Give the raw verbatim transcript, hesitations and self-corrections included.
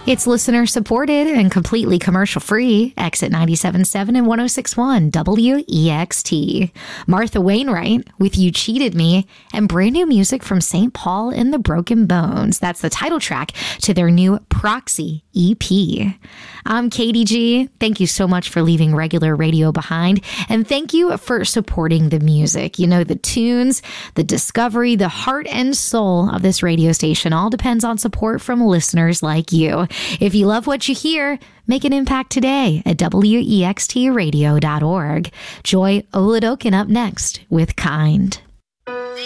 It's listener supported and completely commercial free. Exit ninety-seven point seven and one oh six point one W E X T. Martha Wainwright with You Cheated Me, and brand new music from Saint Paul and the Broken Bones. That's the title track to their new Proxy E P. I'm Katie G. Thank you so much for leaving regular radio behind, and thank you for supporting the music. You know, the tunes, the discovery, the heart and soul of this radio station all depends on support from listeners like you. If you love what you hear, make an impact today at W E X T radio dot org. Joy Oladokin up next with Kind.